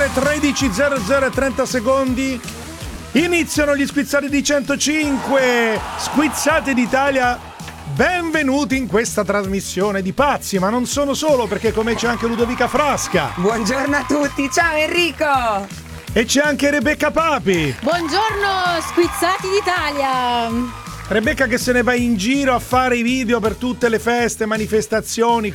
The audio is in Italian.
13:00 30 secondi. Iniziano gli Squizzati di 105. Squizzati d'Italia, benvenuti in questa trasmissione di pazzi, ma non sono solo, perché con me c'è anche Ludovica Frasca. Buongiorno a tutti, ciao Enrico. E c'è anche Rebecca Papi. Buongiorno Squizzati d'Italia. Rebecca che se ne va in giro a fare i video per tutte le feste, manifestazioni,